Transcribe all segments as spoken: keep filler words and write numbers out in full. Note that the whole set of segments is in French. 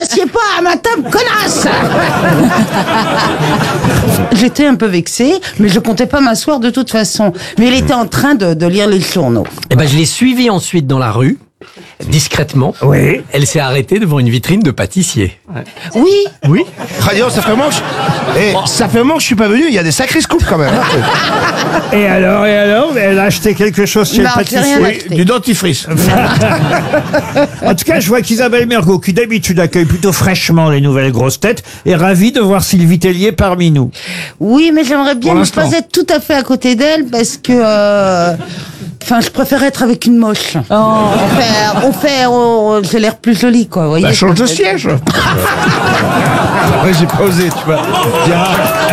assieds pas à ma table, connasse. J'étais un peu vexée, mais je comptais pas m'asseoir de toute façon. Mais il était en train de, de lire les journaux. Eh ben, je l'ai suivie ensuite dans la rue, discrètement. Oui. Elle s'est arrêtée devant une vitrine de pâtissier. Oui. Oui. Radio, ça fait un moment que je... Eh, ça fait un moment que je suis pas venu, il y a des sacrés scoops quand même. Et alors, et alors, elle a acheté quelque chose chez Non, le j'ai pâtissier. rien Oui, acheté. du dentifrice. En tout cas, je vois qu'Isabelle Mergo, qui d'habitude accueille plutôt fraîchement les nouvelles grosses têtes, est ravie de voir Sylvie Tellier parmi nous. Oui, mais j'aimerais bien Pour ne l'instant. pas être tout à fait à côté d'elle parce que... euh, Enfin, je préfère être avec une moche. On fait, on fait, on- j'ai l'air plus jolie, quoi. Vous voyez. Bah, change de siège. Ouais, j'ai pas osé, tu vois. Tiens.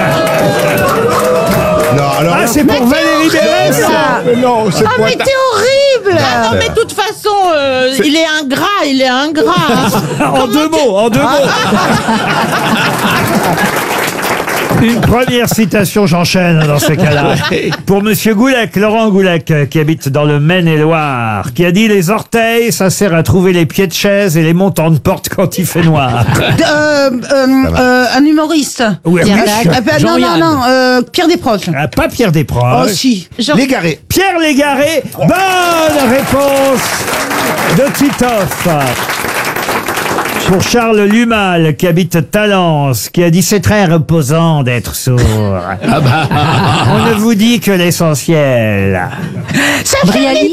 Non, alors. Ah, c'est pour Valérie Mérès ça. Mais non, c'est Ah, pour. mais t'es horrible. Ah non, mais de toute façon, euh, il est ingrat, il est ingrat. hein. En deux mots, en deux mots. Une première citation, j'enchaîne dans ces cas-là. Pour Monsieur Goulec, Laurent Goulec, euh, qui habite dans le Maine-et-Loire, qui a dit « Les orteils, ça sert à trouver les pieds de chaise et les montants de porte quand il fait noir. Euh, euh, euh, un humoriste. » Oui, oui. Ah, ben, non, non, Jean-Yann. non, euh, Pierre Desproges. Ah, pas Pierre Desproges. Oh, si. L'égaré. Pierre Légaré. Bonne réponse de Titoff. Pour Charles Lumal, qui habite Talence, qui a dit « C'est très reposant d'être sourd. On ne vous dit que l'essentiel. » Ça fait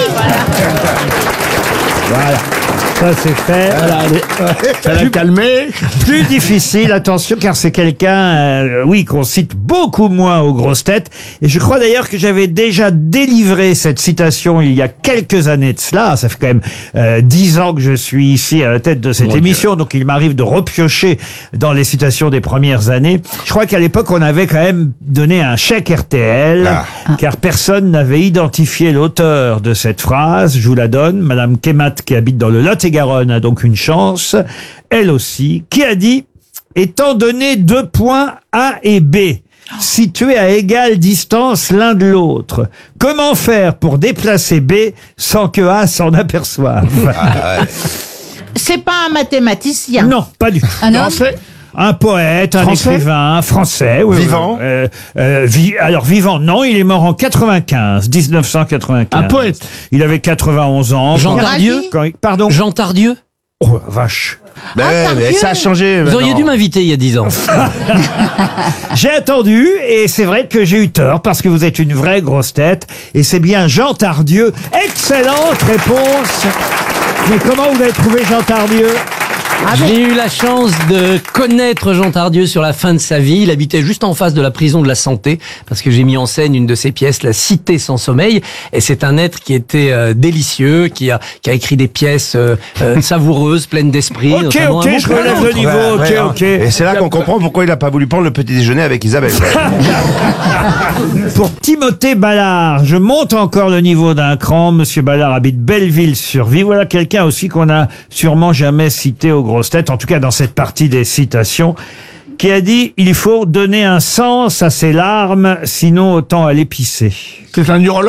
Voilà. Ça, c'est fait. Ça l'a calmé. Plus difficile, attention, car c'est quelqu'un, euh, oui, qu'on cite beaucoup moins aux grosses têtes. Et je crois d'ailleurs que j'avais déjà délivré cette citation il y a quelques années de cela. Ça fait quand même euh, dix ans que je suis ici à la tête de cette Mon émission, donc il m'arrive de repiocher dans les citations des premières années. Je crois qu'à l'époque, on avait quand même donné un chèque R T L, Ah. car personne n'avait identifié l'auteur de cette phrase. Je vous la donne. Madame Kemat, qui habite dans le Lot-et-Garonne, a donc une chance, elle aussi, qui a dit « Étant donné deux points A et B, situés à égale distance l'un de l'autre, comment faire pour déplacer B sans que A s'en aperçoive ?» C'est pas un mathématicien. Non, pas du tout. Un homme Français. Un poète, un Français écrivain, un français. Oui, Vivant oui, euh, euh, vi- Alors, vivant, non, il est mort en quatre-vingt-quinze, dix-neuf cent quatre-vingt-quinze. Un poète. Il avait quatre-vingt-onze ans. Jean Quand- Tardieu quand il- Pardon Jean Tardieu Oh, vache. Ben ouais, mais ça a changé. Vous auriez maintenant. dû m'inviter il y a dix ans. J'ai attendu et c'est vrai que j'ai eu tort parce que vous êtes une vraie grosse tête et c'est bien Jean Tardieu. Excellente réponse. Mais comment vous avez trouvé Jean Tardieu? J'ai eu la chance de connaître Jean Tardieu sur la fin de sa vie. Il habitait juste en face de la prison de la Santé, parce que j'ai mis en scène une de ses pièces, La Cité sans sommeil. Et c'est un être qui était euh, délicieux, qui a, qui a écrit des pièces euh, euh, savoureuses, pleines d'esprit. Ok, notamment ok, un bon je relève plan. le niveau, Ouais, ok, ouais, ok. Et c'est là qu'on comprend pourquoi il a pas voulu prendre le petit déjeuner avec Isabelle. Pour Timothée Ballard, je monte encore le niveau d'un cran. Monsieur Ballard habite Belleville-sur-Vie. Voilà quelqu'un aussi qu'on a sûrement jamais cité aux grosses têtes, en tout cas dans cette partie des citations, qui a dit « Il faut donner un sens à ses larmes, sinon autant aller pisser. C'est un urologue. »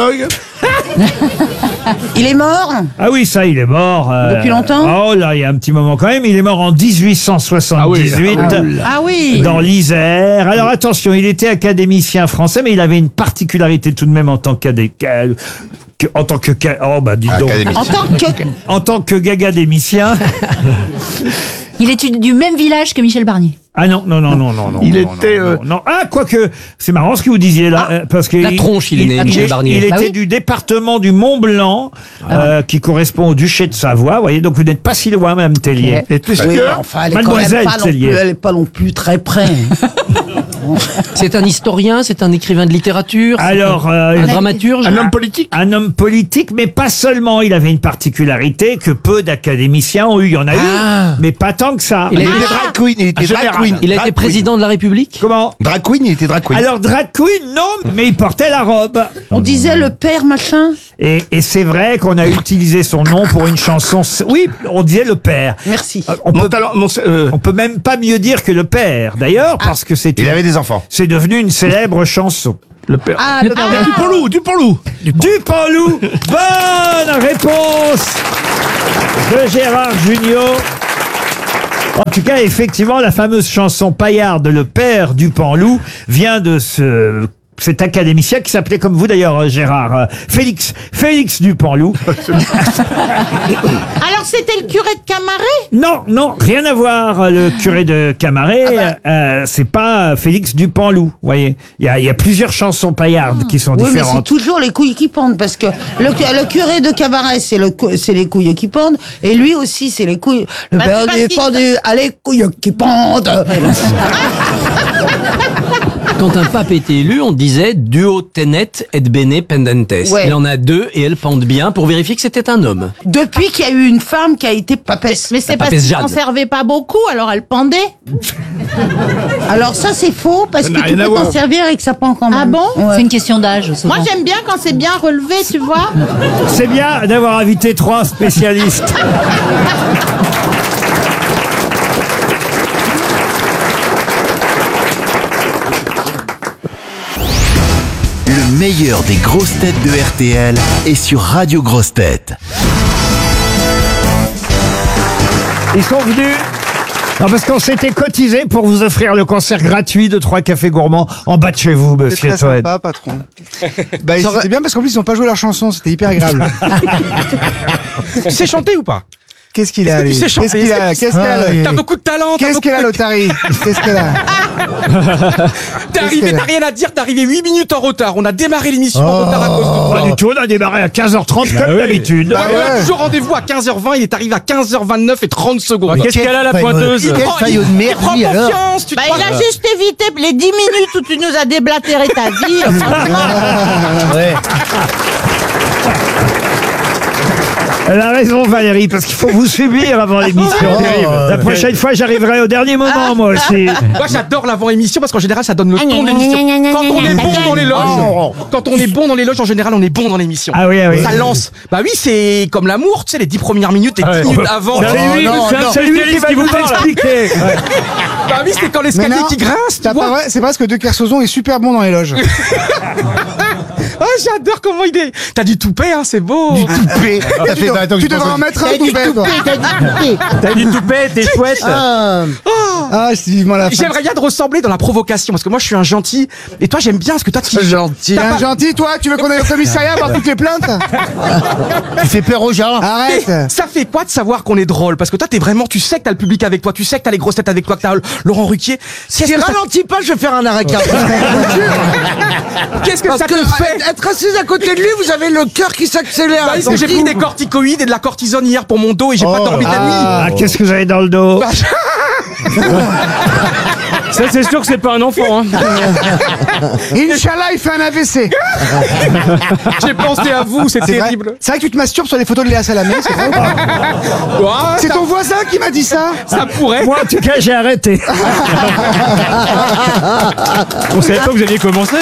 Il est mort. Ah oui, ça, il est mort. euh, Depuis longtemps Oh là, il y a un petit moment quand même. Il est mort en dix-huit cent soixante-dix-huit. Ah oui. Dans l'Isère. Alors attention, il était académicien français, mais il avait une particularité tout de même en tant qu'académicien. En tant que... ca- Oh bah dis donc. Académicien. En tant que... En tant que gagadémicien. Il est du même village que Michel Barnier. Ah non, non, non, non, non, non. Il non, était, non, euh, non, non. Ah, quoique, c'est marrant ce que vous disiez là, euh, parce que... la tronche, il est né, Michel il- Barnier. Il Bah était oui. du département du Mont-Blanc, euh, qui correspond au duché de Savoie, vous voyez, donc vous n'êtes pas si loin, Mme Tellier. Et puisque Oui, mais enfin, elle est quand Mademoiselle même pas non Tellier. plus, elle est pas non plus très près. C'est un historien, c'est un écrivain de littérature, c'est Alors, un, euh, un dramaturge. un homme politique. Un homme politique, mais pas seulement. Il avait une particularité que peu d'académiciens ont eu. Il y en a Ah. eu, mais pas tant que ça. Il a Il été- était drag queen. Il était drag queen. Il a Drag été queen. président de la République. Comment? Drag queen, il était drag queen. Alors, drag queen, non, mais il portait la robe. On disait le père machin. Et, et c'est vrai qu'on a utilisé son nom pour une chanson. Oui, on disait le père. Merci. Euh, On Mon peut, talent, mon, euh, on peut même pas mieux dire que le père, d'ailleurs, parce que c'est il avait des enfants. c'est devenu une célèbre chanson. Le père. Ah, le père. Du Panlou, du Panlou. Dupanloup. Bonne réponse de Gérard Jugnot. En tout cas, effectivement, la fameuse chanson paillarde, le père du Panloup, vient de ce... cet académicien qui s'appelait comme vous d'ailleurs, Gérard, euh, Félix, Félix Dupanloup. Alors c'était le curé de Camaret? Non, non, rien à voir. Le curé de Camaret, ah bah. euh, c'est pas Félix Dupanloup. Vous voyez, il y a, il y a plusieurs chansons paillardes qui sont Oui, mais c'est différentes. toujours les couilles qui pendent, parce que le, le curé de Camaret, c'est le, cou- c'est les couilles qui pendent, et lui aussi, c'est les couilles. Le Bah, père c'est parce du qu'il- pendu, à les couilles qui pendent. Quand un pape était élu, on disait duo tenet et bene pendentes. Ouais. Il en a deux et elles pendent bien pour vérifier que c'était un homme. Depuis qu'il y a eu une femme qui a été papesse. Mais c'est La parce papesse qu'il Jade. n'en servait pas beaucoup, alors elle pendait. Alors ça, c'est faux, parce Ça que n'a tu rien à peux t'en voir. servir et que ça pend quand même. Ah bon? Ouais. C'est une question d'âge, souvent. Moi j'aime bien quand c'est bien relevé, tu vois. C'est bien d'avoir invité trois spécialistes. Le meilleur des grosses têtes de R T L est sur Radio Grosses Têtes. Ils sont venus. Non, parce qu'on s'était cotisé pour vous offrir le concert gratuit de trois cafés gourmands en bas de chez vous, C'est monsieur très Toen. sympa, patron. Bah, c'était bien parce qu'en plus, ils n'ont pas joué leur chanson, c'était hyper agréable. Tu sais chanter ou pas? Qu'est-ce qu'il a, Est-ce que lui? tu sais chanter? Qu'est-ce qu'il a? Qu'est-ce qu'il a, lui? T'as beaucoup de talent. t'as Qu'est-ce beaucoup- qu'elle a, l'Otari? Qu'est-ce qu'elle a? T'es arrivé, qu'elle a t'as rien à dire, t'es arrivé huit minutes en retard. On a démarré l'émission en Oh. retard à cause de toi. Pas du tout, on a démarré à quinze heures trente comme d'habitude. Ouais, Ah mais on a ouais. toujours rendez-vous à quinze heures vingt, il est arrivé à quinze heures vingt-neuf et trente secondes. Qu'est-ce qu'elle a la pointeuse? Il Quel prend- faillot de il merde, prend lui, alors. confiance, tu te Bah, crois- il a juste évité les dix minutes où tu nous as déblatéré ta vie. Ouais. Elle a raison, Valérie, parce qu'il faut vous subir avant l'émission. Oh, La prochaine fois, j'arriverai au dernier moment, moi aussi. Moi j'adore l'avant-émission parce qu'en général ça donne le ton de l'émission. Quand on est bon dans les loges, quand on est bon dans les loges, en général on est bon dans l'émission. Ah oui, ah oui. Ça lance. Bah oui, c'est comme l'amour, tu sais, les dix premières minutes et dix minutes avant. C'est lui, non, c'est non. c'est lui qui va vous expliquer. Bah oui, c'est quand Mais l'escalier non, qui grince, tu t'as pas vois. vrai, c'est parce que De Kersauzon est super bon dans les loges. Ah, j'adore comment il est. T'as du toupet, hein, c'est beau. Toupé. Ça fait vingt ans que Tu je pense devrais à- en mettre un, ton père, toi. T'as du toupet, t'es chouette. Ah, ah, c'est vivement la fin. J'aimerais bien te ressembler dans la provocation parce que moi je suis un gentil et toi j'aime bien parce que toi tu Gentil. T'as Un pas- gentil, toi, tu veux qu'on aille au commissariat voir toutes les plaintes? Tu fais peur aux gens. Arrête. Et ça fait quoi de savoir qu'on est drôle? Parce que toi, t'es vraiment, tu sais que t'as le public avec toi, tu sais que t'as les grosses têtes avec toi, que t'as Laurent Ruquier. Qu'est-ce que ça, ralentis pas, je vais faire un arrêt cardiaque. qu'est-ce que ça te fait? Être assis à côté de lui, vous avez le cœur qui s'accélère. Bah, j'ai pris des corticoïdes et de la cortisone hier pour mon dos et j'ai pas dormi de la nuit. Ah, qu'est-ce que vous avez dans le dos? Bah, Ça, c'est sûr que c'est pas un enfant. Hein. Inch'Allah, il fait un A V C. j'ai pensé à vous, c'est C'est vrai. terrible. C'est vrai que tu te masturbes sur les photos de Léa Salamé, c'est vrai ou pas? Ouah, C'est ça, ton voisin qui m'a dit ça. ça pourrait. Moi, en tout cas, j'ai arrêté. On savait pas que vous aviez commencé.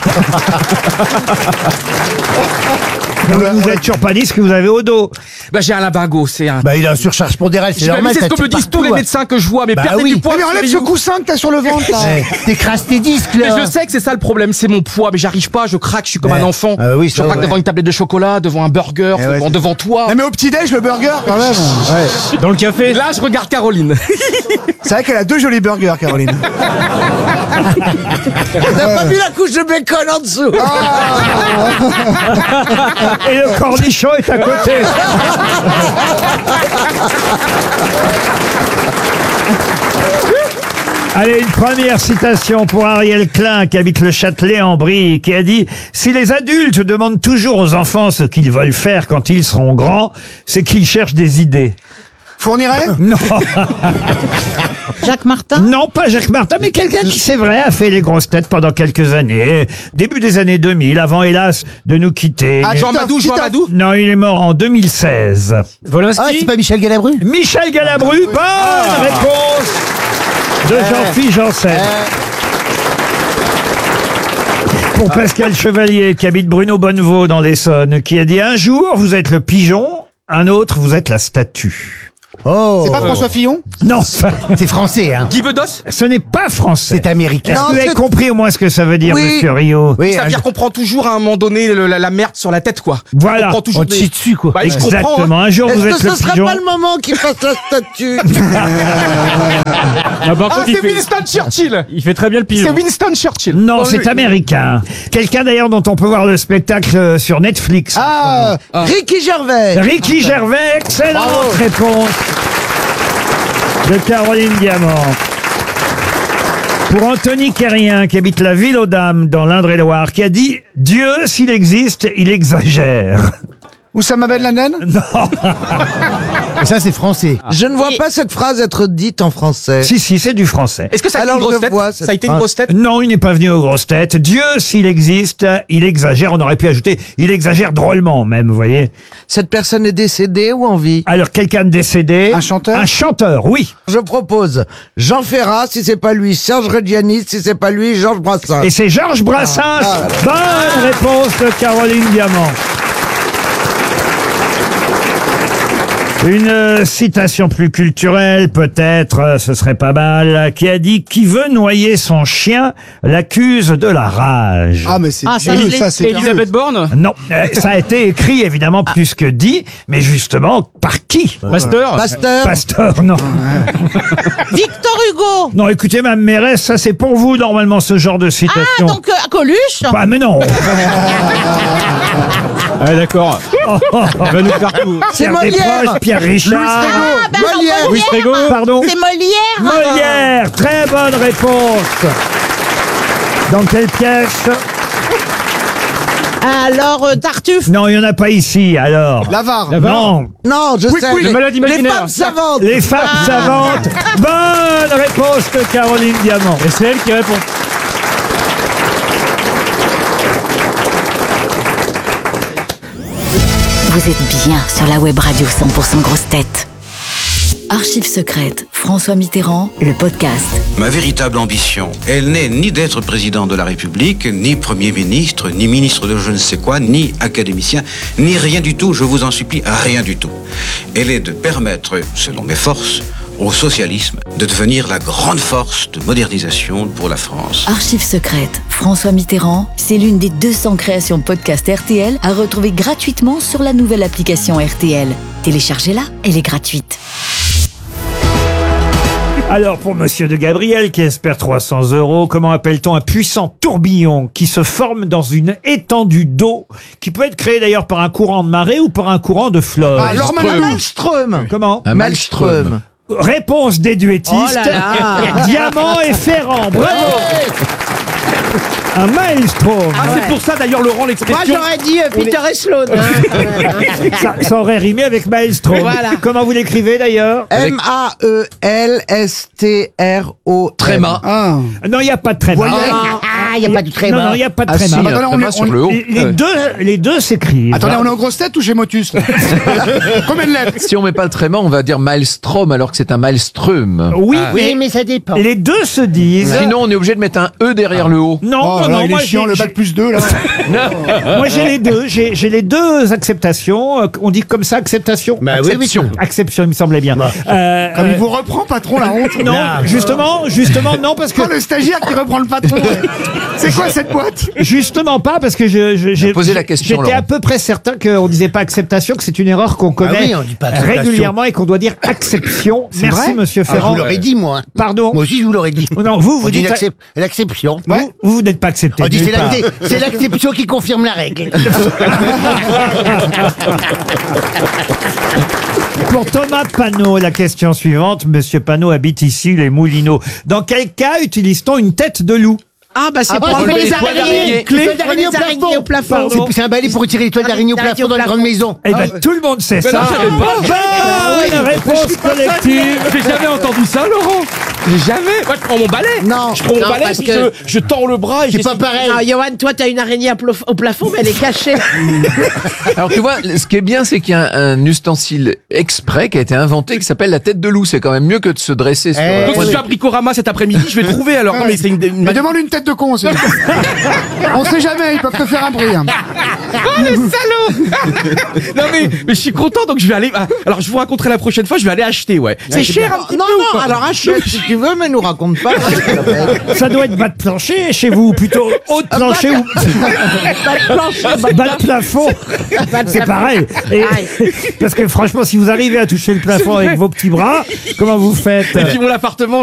Vous n'êtes toujours pas dit ce que vous avez au dos. Bah, j'ai un limbago, c'est un. Bah, il a un surcharge pondérale, c'est Bah, normal. mais c'est ça ce que me tire disent tous partout, les hein. médecins que je vois, mais Bah perdez oui. du poids. Mais enlève monsieur ce Rioux. coussin que t'as sur le ventre, là. Ouais. T'écrases tes disques, Mais là. je sais que c'est ça le problème, c'est mon poids, mais j'arrive pas, je craque, je suis comme Ouais. un enfant. Ah oui, je ça, craque ouais. devant une tablette de chocolat, devant un burger, Eh ouais, devant, c'est- devant toi. Non, mais au petit-déj, le burger, quand même. Ouais. Dans le café. Et là, je regarde Caroline. C'est vrai qu'elle a deux jolis burgers, Caroline. T'as pas vu la couche de bacon en dessous? Et le cornichon est à côté. Allez, une première citation pour Ariel Klein, qui habite le Châtelet en Brie, qui a dit « Si les adultes demandent toujours aux enfants ce qu'ils veulent faire quand ils seront grands, c'est qu'ils cherchent des idées. » Fournirait? Non, Jacques Martin? non, pas Jacques Martin, mais quelqu'un qui, c'est vrai, a fait les grosses têtes pendant quelques années. Début des années deux mille, avant, hélas, de nous quitter. Ah, Jean Titoff, Madou, Jean Titoff. Madou. Non, il est mort en deux mille seize. Ah, c'est pas Michel Galabru? Michel Galabru, bonne réponse de Jean-Philippe Janssen. Pour Pascal Chevalier, qui habite Bruno Bonnevaux dans l'Essonne, qui a dit « Un jour, vous êtes le pigeon, un autre, vous êtes la statue. » Oh. C'est pas François Fillon? Non, C'est français, hein. Guy Bedos. ce n'est pas français. C'est américain. Est-ce que Non, vous avez c'est- compris au moins ce que ça veut dire, Oui. monsieur Rio? Oui, Ça veut un- dire qu'on prend toujours à un moment donné le- la, la merde sur la tête, quoi. Voilà. On prend toujours on te chie dessus, quoi. Bah, je comprends, hein. Exactement. Un jour, vous Est-ce êtes que le ce serait pigeon. pas le moment qu'il fasse la statue? Ah, c'est Winston Churchill. Il fait très bien le C'est pigeon. Winston Churchill. Non, c'est américain. Quelqu'un d'ailleurs dont on peut voir le spectacle euh, sur Netflix. Ah, Ricky Gervais. Ricky Gervais, excellente réponse de Caroline Diamant. Pour Anthony Quérien, qui habite la ville aux Dames, dans l'Indre-et-Loire, qui a dit « Dieu, s'il existe, il exagère Oussama Ben Laden? » Non. Et ça, c'est français. Je ne vois pas cette phrase être dite en français. Si, si, c'est du français. Est-ce que ça a été Alors, une grosse je tête vois cette Ça a été une phrase. grosse tête Non, il n'est pas venu aux grosses têtes. Dieu, s'il existe, il exagère. On aurait pu ajouter « il exagère drôlement » même, vous voyez. Cette personne est décédée ou en vie? Alors, quelqu'un de décédé. Un chanteur? Un chanteur, oui. Je propose Jean Ferrat, si c'est pas lui, Serge Reggiani, si c'est pas lui, Georges Brassens. Et c'est Georges Brassens. Bonne réponse de Caroline Diamant. Une euh, citation plus culturelle, peut-être, euh, ce serait pas mal, qui a dit « Qui veut noyer son chien l'accuse de la rage Ah, mais c'est Ah, ça, vieux, je l'ai- ça, c'est vieux. Elisabeth Borne. » Non, euh, ça a été écrit évidemment plus que dit, mais justement, par qui Pasteur. Pasteur. Pasteur, non. Victor Hugo. Non, écoutez, Mme Mérès, ça c'est pour vous, normalement, ce genre de citation. Ah, donc euh, Coluche. Ah, mais non. Ah, d'accord. Il va nous faire tout. C'est Pierre Molière. Desproges, Pierre Richard. Ah, ben non, Molière. Louis Frégo. Pardon. C'est Molière. Molière, très bonne réponse. Dans quelle pièce? Alors, euh, Tartuffe. Non, il n'y en a pas ici, alors. L'avare. Non, Non, je sais. oui, le malade Les imaginaire. femmes savantes. les femmes savantes. Bonne réponse de Caroline Diamant. Et c'est elle qui répond. Vous êtes bien sur la web radio cent pour cent Grosses Têtes. Archives secrètes, François Mitterrand, le podcast. Ma véritable ambition, elle n'est ni d'être président de la République, ni Premier ministre, ni ministre de je ne sais quoi, ni académicien, ni rien du tout, je vous en supplie, rien du tout. Elle est de permettre, selon mes forces, au socialisme de devenir la grande force de modernisation pour la France. Archives secrètes, François Mitterrand, c'est l'une des deux cents créations podcast R T L à retrouver gratuitement sur la nouvelle application R T L. Téléchargez-la, elle est gratuite. Alors, pour Monsieur de Gabriel, qui espère trois cents euros, comment appelle-t-on un puissant tourbillon qui se forme dans une étendue d'eau, qui peut être créé d'ailleurs par un courant de marée ou par un courant de fleuve? Ah, Lorman Maelstrom. Comment? Un Maelstrom. Réponse des duettistes. Oh là là. Diamant et Ferrand. Bravo. Un maelstrom. Ah, c'est pour ça d'ailleurs, Laurent, Moi, l'expression. j'aurais dit euh, Peter et Sloan. Ça, ça aurait rimé avec maelstrom. Voilà. Comment vous l'écrivez d'ailleurs? M A E L S T R O. Tréma. Ah. Non, il n'y a pas de tréma. Ah, il n'y a pas de Non, non, il n'y a pas de Ah, si, tréma. attendez, on est- on est- Les, les deux, les deux s'écrivent. Attendez, on est aux grosses têtes ou chez Motus là? Combien de lettres? Si on met pas le tréma, on va dire maelstrom alors que c'est un maelstrom. Oui, Ah. mais, mais ça dépend. les deux se disent. Sinon, on est obligé de mettre un E derrière le O. Non, Oh, non, là, non, il moi est chiant, j'ai- le bac plus deux là. Moi j'ai les deux, j'ai j'ai les deux acceptations. Euh, On dit comme ça acceptation. Bah oui, oui. Acception. Acception, il me semblait bien. Euh, Comme il euh, vous reprend, patron, la honte. non, justement, justement non parce que Oh, le stagiaire qui reprend le patron. ouais. C'est quoi cette boîte? justement pas parce que je je- j'ai posé la question, J'étais à Laurent. peu près certain qu'on disait pas acceptation, que c'est une erreur qu'on commet oui, on dit pas acceptation. régulièrement et qu'on doit dire acception. Merci vrai Monsieur Ah, je Ferrand. vous l'aurais dit, moi. Pardon. Moi aussi, je vous l'aurais dit. Non, vous vous On dit dites l'accep- l'acception. vous, vous, vous n'êtes pas accepté. On dit nulle c'est part. l'acception c'est l'acception qui confirme la règle. Pour Thomas Panot, la question suivante. Monsieur Panot habite ici, les Moulineaux. Dans quel cas utilise-t-on une tête de loup? Ah, bah c'est Ah, pour bah, enlever les les toiles araignées. d'araignée. Les Clés toiles d'araignée au d'araignée au plafond. Pardon. C'est c'est un balai pour tirer les toiles d'araignée au plafond dans les grandes maisons. Eh ben, tout le monde sait ça. non, je savais pas. Bonne réponse collective. J'ai jamais entendu ça, Laurent. Jamais. Moi, je prends mon balai. Non. Je prends mon Non, balai parce puis que- je, je tends le bras et C'est j'essaie pas de- pareil. Ah, Johan, toi, t'as une araignée à plof- au plafond, mais elle est cachée. Alors tu vois, ce qui est bien, c'est qu'il y a un, un ustensile exprès qui a été inventé qui s'appelle la tête de loup. C'est quand même mieux que de se dresser sur. Eh, Donc, si je vais à Bricorama cet après-midi, je vais trouver alors. Non, mais c'est une. une- Mais demande une tête de con aussi. On sait jamais, ils peuvent te faire un bruit. hein. Oh, les salauds. Non, mais, mais je suis content, donc je vais aller. ah, Alors, je vous raconterai la prochaine fois, je vais aller acheter, ouais. C'est cher un petit Non, peu. ou non, pas alors achète si tu veux, mais nous raconte pas. Ça doit être bas de plancher chez vous, plutôt haut de plancher ou Pas de plancher, pas de bas de plafond. Pas de C'est plafond. pareil. Et- parce que franchement, si vous arrivez à toucher le plafond avec vos petits bras, comment vous faites Et puis mon appartement,